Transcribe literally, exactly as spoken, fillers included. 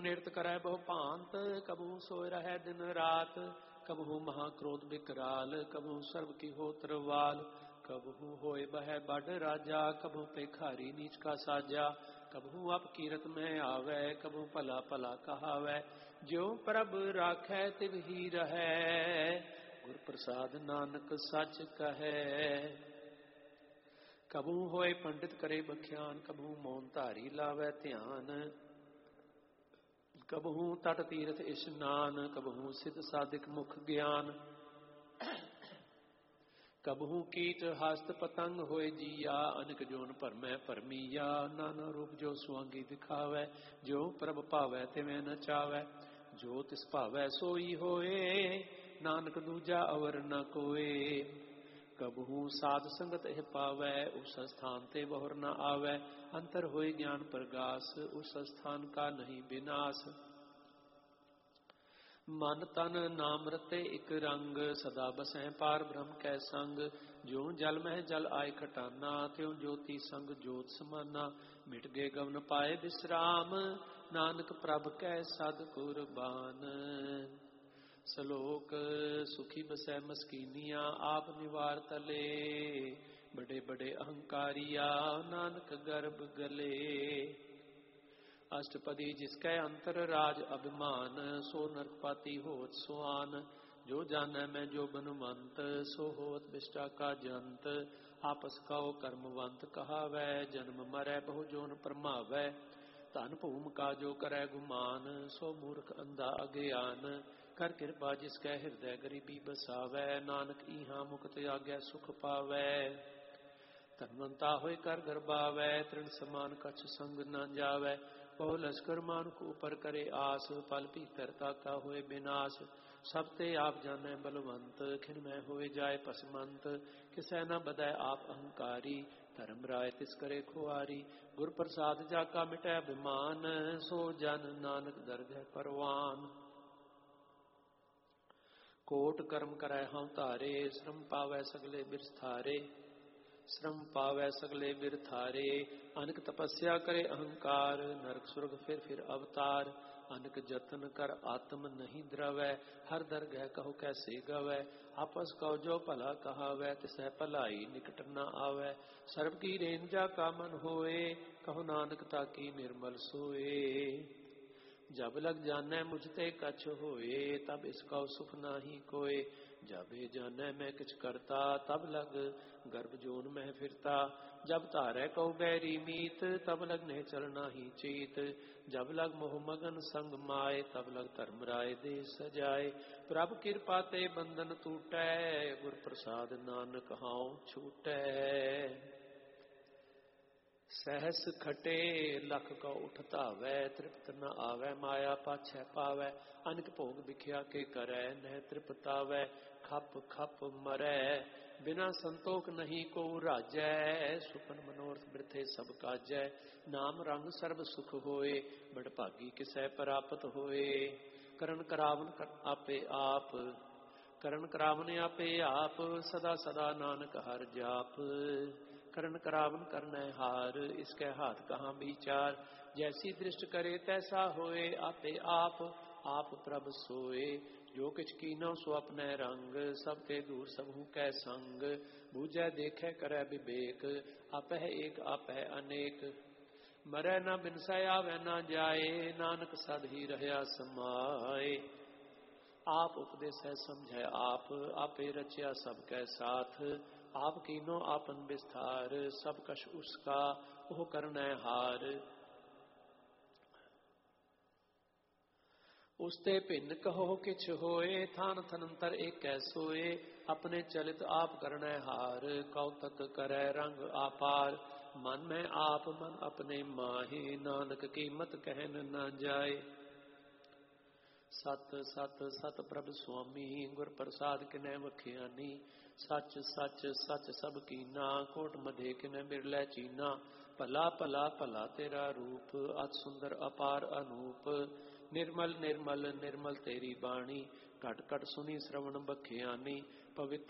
निरत करे बहु भांत, कबहू सोए रहे दिन रात, कबहू महाक्रोध विकराल, कबहू सर्व की होत्र वाल, कबहू होए बह बड़ राजा, कबहू पेखारी नीच का साजा, कबहू अपकीरत में आवे, कबहू भला भला कहावै, ज्यों प्रभ राखै तिव ही रहै, गुर प्रसाद नानक सच कहे। कबहू होए पंडित करे बख्यान, कबहू मौन धारी लावे ध्यान, कबहू तट तीर्थ इशनान, कबहू सिद्ध साधिक मुख ज्ञान, कबहू कीट हस्त पतंग होए जिया, अनक जोन भरमै भरमीया, नाना रूप जो सुआंगी दिखावै, जो प्रभ भावै तिवें नचावै, जो तिस भावै सोई होए, नानक दूजा अवर न कोए। कबहू साध संगत एह पावै, उस स्थान ते बहुर न आवै, अंतर होए ज्ञान प्रगास, उस स्थान का नहीं विनाश। मन तन नाम रते इक रंग, सदा बसै पार ब्रह्म कै संग, ज्यों जल मह जल आय खटाना, त्यों ज्योति संग ज्योत समाना, मिट गए गवन पाए विश्राम, नानक प्रभ कै सद कुरबान। श्लोक सुखी बसै मस्कीनिया, आप निवार तले, बड़े बड़े अहंकारिया, नानक गर्भ गले। अष्टपदी जिसकै अंतर राज अभिमान, सो नरकपाती होत सुआन, जो जानै मैं जो बनवंत, सो होत बिष्टा का जंत, आपस कहो कर्मवंत कहावै, जन्म मरै बहु जोन परमावै, धन भूम का जो करै गुमान, सो मूर्ख अंधा अज्ञान, कर कृपा जिसकै हृदय गरीबी बसावै, नानक इहां मुक्त आज्ञा सुख पावै। धनवंता होए कर गरबावै, तृण समान कछ संग न जावै, बहु लश्कर मानुक ऊपर करे आस, पल भीतर का होए विनाश, सब ते आप जानै बलवंत, खिन में होए जाए पसमंत, किसै न बदै आप अहंकारी, धर्म राय तिस करे खुआरी, गुर प्रसाद जाका मिटै अभिमान, सो जन नानक दरगह परवान। कोट कर्म करै हਉ धारे, श्रम पावै सगले बिरथारे, श्रम पावै सगले बिरथारे, अनक तपस्या करे अहंकार, नरक सुरग फिर फिर अवतार, अनक जतन कर आत्म नहीं द्रवै, हर दरगह कहो कैसे गवै, आपस कहो जो भला कहावै, तिसै भलाई निकट न आवै, सर्व की रेंजा का मन होए, कहो नानक ताकी निर्मल सोए। जब लग जानै मुझते कछ होए, तब इसका सुख नाही कोय, जबे जानै मैं किछ करता, तब लग गर्भ जोन में फिरता, जब तारै कहो बैरी मीत, तब लग ने चलना ही चीत, जब लग मोह मगन संग माए, तब लग धर्म राय दे सजाए, प्रभ कृपा ते बंधन टूटै, गुर प्रसाद नानक हाउ छूटै। सहस खटे लख का उठ धावै, तृप्त न आवै माया पाछै पावै, अनक भोग बिख्या के करै, नह तृप्तावै खप खप मरै, बिना संतोख नहीं को राजै, सुपन मनोरथ बिरथे सब काजै, नाम रंग सर्व सुख होए, बड़ भागी किसै प्राप्त होए, करन करावन कर आपे आप, करन करावन आपे आप, सदा सदा नानक हर जाप, करन करावन करनै हार, इसके हाथ कहाँ विचार, जैसी दृष्ट करे तैसा होए, आपे आप आप प्रभ सोए, जो किछ कीनो सो अपने रंग, सबके दूर सबहु कै संग, बूझै देखे करे विवेक, आपै एक आपै अनेक, मरै न बिनसै आवे न जाए, नानक सद ही रहया समाए। आप उपदेश है समझै आप, आपे रचया सबकै साथ, आप कीनो आपन विस्तार, सब कछ उसका ओह करनै हार, उसते भिन्न कहो किछ होए, थान थनंतर एक सोए, अपने चलित आप करनै हार, कौतक करै रंग आपार, मन में आप मन अपने माहे, नानक कीमत कहन न जाए। सत सत सत प्रभ स्वामी, गुर प्रसाद किनै वखियानी, सच सच सच सब कीना, कोट मधे किनै बिरलै चीना, भला भला भला तेरा रूप, अति सुंदर अपार अनूप, निर्मल निर्मल निर्मल तेरी बाणी, घट घट सुनी श्रवण बखियानी, पवित्र